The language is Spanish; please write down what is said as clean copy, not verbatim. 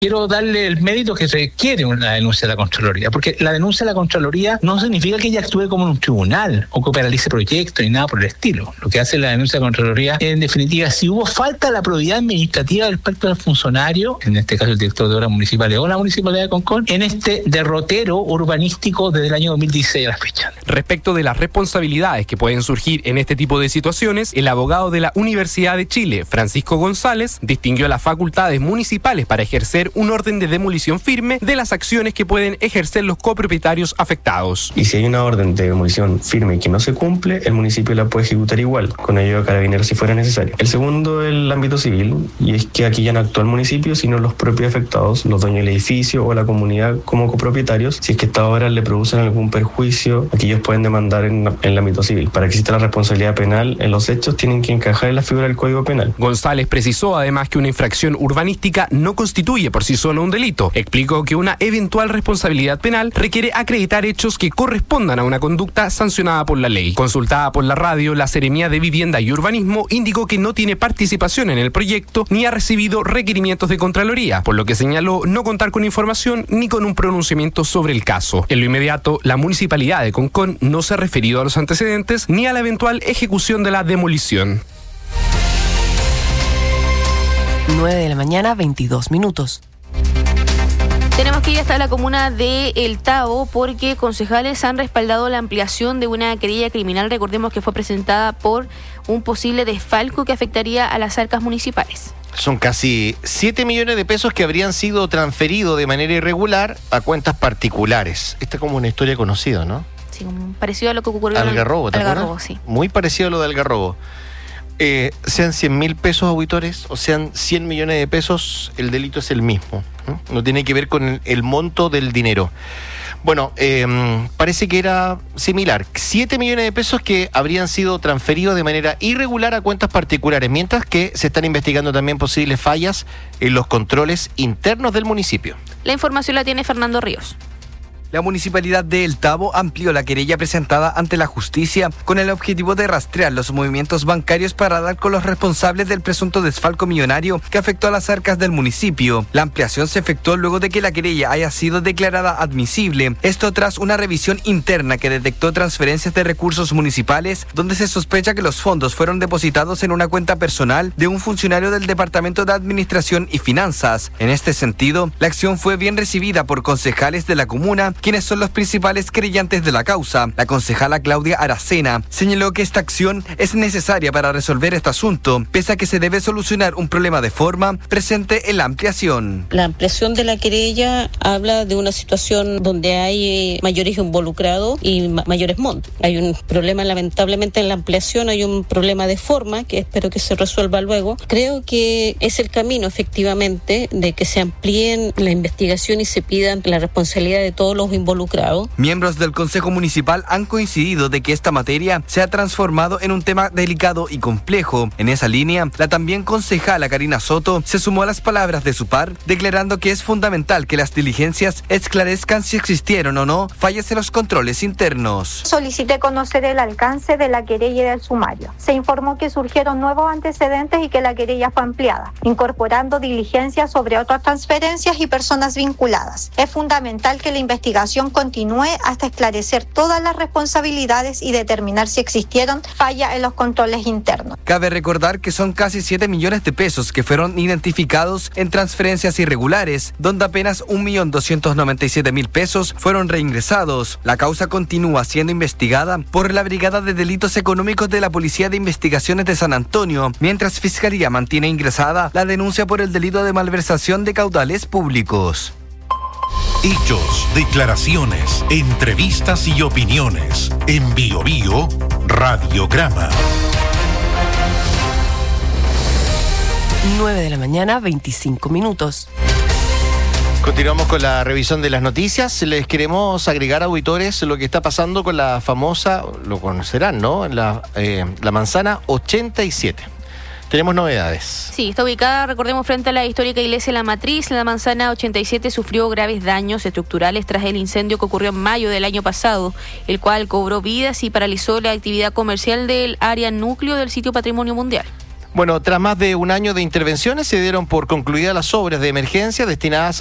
quiero darle el mérito que requiere una denuncia de la Contraloría, porque la denuncia de la Contraloría no significa que ella actúe como en un tribunal o que paralice proyectos ni nada por el estilo. Lo que hace la denuncia de la Contraloría es, en definitiva, si hubo falta de la probidad administrativa del pacto del funcionario, en este caso el director de obras municipales o la Municipalidad de Concón, en este derrotero urbanístico desde el año 2016 a la fecha. Respecto de las responsabilidades que pueden surgir en este tipo de situaciones, el abogado de la Universidad de Chile, Francisco González, distinguió las facultades municipales para ejercer un orden de demolición firme de las acciones que pueden ejercer los copropietarios afectados. Y si hay una orden de demolición firme que no se cumple, el municipio la puede ejecutar igual, con ayuda de carabineros si fuera necesario. El segundo es el ámbito civil, y es que aquí ya no actúa el municipio, sino los propios afectados, los dueños del edificio o la comunidad como copropietarios. Si es que estas obras le producen algún perjuicio, aquí ellos pueden demandar en el ámbito civil. Para que exista la responsabilidad penal en los hechos, tienen que encajar en la figura del Código Penal. González precisó además que una infracción urbanística no constituye por sí solo un delito. Explicó que una eventual responsabilidad penal requiere acreditar hechos que correspondan a una conducta sancionada por la ley. Consultada por la radio, la Seremía de Vivienda y Urbanismo indicó que no tiene participación en el proyecto ni ha recibido requerimientos de Contraloría, por lo que señaló no contar con información ni con un pronunciamiento sobre el caso. En lo inmediato, la Municipalidad de Concón no se ha referido a los antecedentes ni a la eventual ejecución de la demolición. 9:22 a.m. Tenemos que ir hasta la comuna de El Tabo porque concejales han respaldado la ampliación de una querella criminal. Recordemos que fue presentada por un posible desfalco que afectaría a las arcas municipales. Son casi 7 millones de pesos que habrían sido transferidos de manera irregular a cuentas particulares. Esta es como una historia conocida, ¿no? Sí, parecido a lo que ocurrió en Algarrobo, ¿te acuerdas? Algarrobo, sí. Muy parecido a lo de Algarrobo. Sean 100.000 pesos, auditores, o sean 100 millones de pesos, el delito es el mismo. No tiene que ver con el monto del dinero. Bueno, parece que era similar. 7 millones de pesos que habrían sido transferidos de manera irregular a cuentas particulares, mientras que se están investigando también posibles fallas en los controles internos del municipio. La información la tiene Fernando Ríos. La Municipalidad de El Tabo amplió la querella presentada ante la justicia con el objetivo de rastrear los movimientos bancarios para dar con los responsables del presunto desfalco millonario que afectó a las arcas del municipio. La ampliación se efectuó luego de que la querella haya sido declarada admisible. Esto tras una revisión interna que detectó transferencias de recursos municipales donde se sospecha que los fondos fueron depositados en una cuenta personal de un funcionario del Departamento de Administración y Finanzas. En este sentido, la acción fue bien recibida por concejales de la comuna, quienes son los principales querellantes de la causa. La concejala Claudia Aracena señaló que esta acción es necesaria para resolver este asunto, pese a que se debe solucionar un problema de forma presente en la ampliación. La ampliación de la querella habla de una situación donde hay mayores involucrados y mayores montos. Hay un problema, lamentablemente, en la ampliación, hay un problema de forma que espero que se resuelva luego. Creo que es el camino, efectivamente, de que se amplíen la investigación y se pidan la responsabilidad de todos los involucrados. Miembros del Consejo Municipal han coincidido de que esta materia se ha transformado en un tema delicado y complejo. En esa línea, la también concejala Karina Soto se sumó a las palabras de su par, declarando que es fundamental que las diligencias esclarezcan si existieron o no fallas en los controles internos. Solicité conocer el alcance de la querella y del sumario. Se informó que surgieron nuevos antecedentes y que la querella fue ampliada, incorporando diligencias sobre otras transferencias y personas vinculadas. Es fundamental que la investigación continúe hasta esclarecer todas las responsabilidades y determinar si existieron fallas en los controles internos. Cabe recordar que son casi 7 millones de pesos que fueron identificados en transferencias irregulares, donde apenas 1.297.000 pesos fueron reingresados. La causa continúa siendo investigada por la Brigada de Delitos Económicos de la Policía de Investigaciones de San Antonio, mientras Fiscalía mantiene ingresada la denuncia por el delito de malversación de caudales públicos. Hechos, declaraciones, entrevistas y opiniones. En Bio Bio, Radiograma. 9:25 a.m. Continuamos con la revisión de las noticias. Les queremos agregar, auditores, lo que está pasando con la famosa, lo conocerán, ¿no? La manzana 87. Tenemos novedades. Sí, está ubicada, recordemos, frente a la histórica iglesia La Matriz. La manzana 87 sufrió graves daños estructurales tras el incendio que ocurrió en mayo del año pasado, el cual cobró vidas y paralizó la actividad comercial del área núcleo del sitio Patrimonio Mundial. Bueno, tras más de un año de intervenciones, se dieron por concluidas las obras de emergencia destinadas